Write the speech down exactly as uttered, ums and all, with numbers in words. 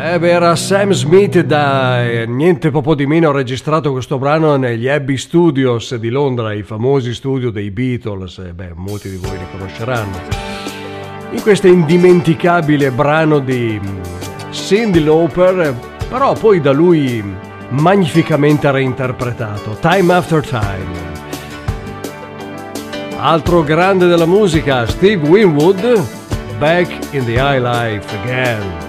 Eh beh, era Sam Smith, da eh, niente poco di meno, ha registrato questo brano negli Abbey Studios di Londra, i famosi studio dei Beatles. Eh beh, molti di voi li conosceranno. In questo indimenticabile brano di Cyndi Lauper, però poi da lui magnificamente reinterpretato, Time After Time. Altro grande della musica, Steve Winwood, Back in the High Life Again.